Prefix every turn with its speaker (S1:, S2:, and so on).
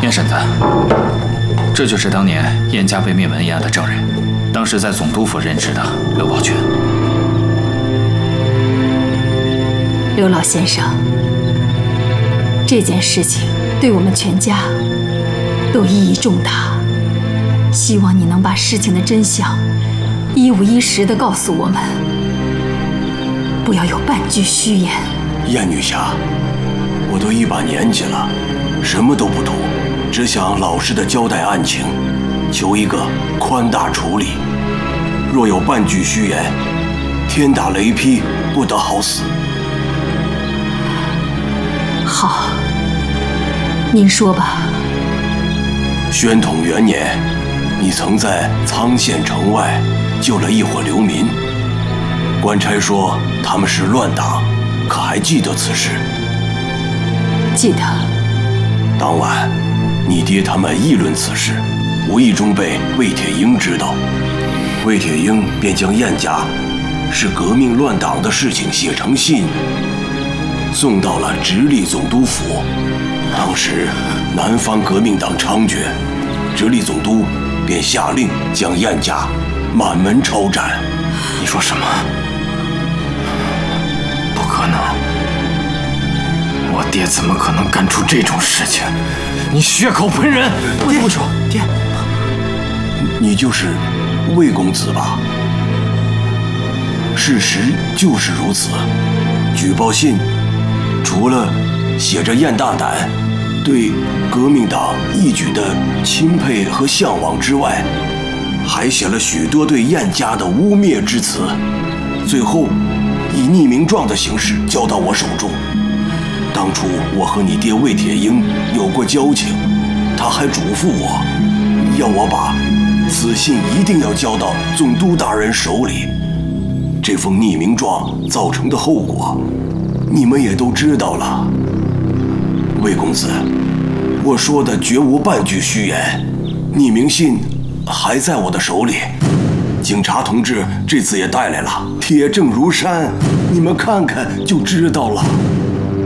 S1: 燕婶子，这就是当年燕家被灭门一案的证人，当时在总督府任职的刘宝全。
S2: 刘老先生，这件事情对我们全家都意义重大，希望你能把事情的真相一五一十地告诉我们，不要有半句虚言。
S3: 燕女侠，我都一把年纪了，什么都不懂，只想老实的交代案情，求一个宽大处理。若有半句虚言，天打雷劈，不得好死。
S2: 好，您说吧。
S3: 宣统元年，你曾在沧县城外救了一伙流民，官差说他们是乱党，可还记得此事？
S2: 记得。
S3: 当晚，你爹他们议论此事，无意中被魏铁英知道，魏铁英便将燕家是革命乱党的事情写成信，送到了直隶总督府。当时南方革命党猖獗，直隶总督便下令将燕家满门抄斩。
S1: 你说什么？不可能！我爹怎么可能干出这种事情？你血口喷人！
S4: 不说，爹，
S3: 你就是魏公子吧？事实就是如此。举报信除了写着燕大胆对革命党义举的钦佩和向往之外，还写了许多对燕家的污蔑之词，最后以匿名状的形式交到我手中。当初我和你爹魏铁英有过交情，他还嘱咐我，要我把此信一定要交到总督大人手里。这封匿名状造成的后果，你们也都知道了。魏公子，我说的绝无半句虚言，匿名信还在我的手里，警察同志这次也带来了，铁证如山，你们看看就知道了。